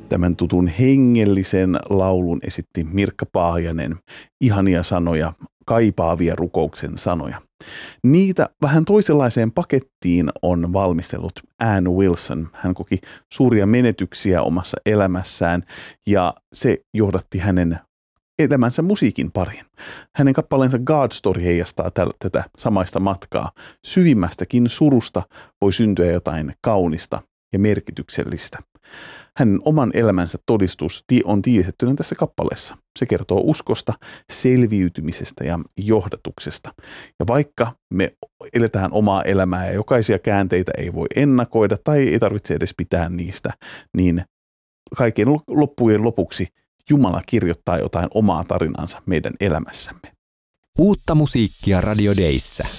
Tämän tutun hengellisen laulun esitti Mirkka Paajanen. Ihania sanoja, kaipaavia rukouksen sanoja. Niitä vähän toisenlaiseen pakettiin on valmistellut Ann Wilson. Hän koki suuria menetyksiä omassa elämässään ja se johdatti hänen elämänsä musiikin pariin. Hänen kappaleensa God Story heijastaa tätä samaista matkaa. Syvimmästäkin surusta voi syntyä jotain kaunista ja merkityksellistä. Hänen oman elämänsä todistus on tiivistettynä tässä kappaleessa. Se kertoo uskosta, selviytymisestä ja johdatuksesta. Ja vaikka me eletään omaa elämää ja jokaisia käänteitä ei voi ennakoida tai ei tarvitse edes pitää niistä, niin kaiken loppujen lopuksi Jumala kirjoittaa jotain omaa tarinansa meidän elämässämme. Uutta musiikkia Radio Dayssä.